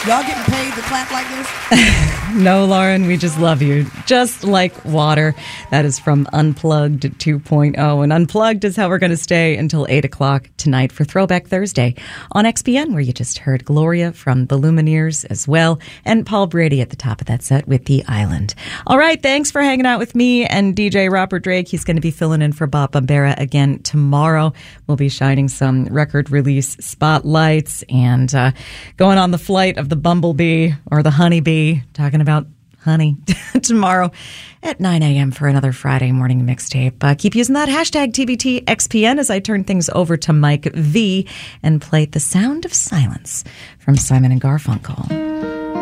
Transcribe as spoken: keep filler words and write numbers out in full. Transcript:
Y'all getting paid to clap like this? No, Lauren, we just love you. Just like water. That is from Unplugged two point oh. And Unplugged is how we're going to stay until eight o'clock tonight for Throwback Thursday on X P N, where you just heard Gloria from the Lumineers as well, and Paul Brady at the top of that set with The Island. All right, thanks for hanging out with me and D J Robert Drake. He's going to be filling in for Bob Bombera again tomorrow. We'll be shining some record release spotlights and uh, going on the flight of the Bumblebee or the Honeybee, talking about honey tomorrow at nine a.m. for another Friday morning mixtape. Uh, keep using that hashtag T B T X P N as I turn things over to Mike V and play The Sound of Silence from Simon and Garfunkel.